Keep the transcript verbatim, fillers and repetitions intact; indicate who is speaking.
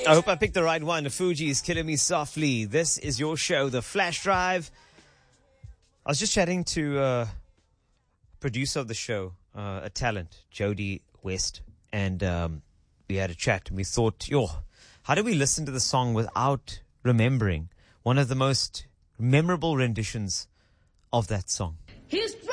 Speaker 1: I hope I picked the right one. The Fugees, Killing Me Softly. This is your show, The Flash Drive. I was just chatting to uh, producer of the show, uh, a talent, Jody West, and um, we had a chat and we thought, yo, how do we listen to the song without remembering one of the most memorable renditions of that song?
Speaker 2: His